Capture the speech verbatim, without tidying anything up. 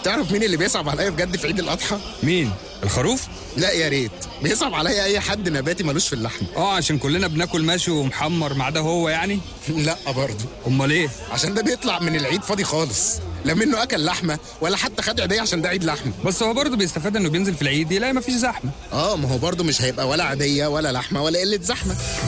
تعرف مين اللي بيصعب عليا بجد في عيد الاضحى؟ مين؟ الخروف؟ لا يا ريت، بيصعب عليا اي حد نباتي ملوش في اللحم. اه عشان كلنا بناكل ماشي ومحمر ما عدا هو يعني. لا برضه. امال ايه؟ عشان ده بيطلع من العيد فاضي خالص، لا منه اكل لحمه ولا حتى خد عيديه عشان ده عيد لحمه. بس هو برضه بيستفاد انه بينزل في العيد يلاقي مفيش زحمه. اه ما هو برضه مش هيبقى ولا عاديه ولا لحمه ولا قله زحمه.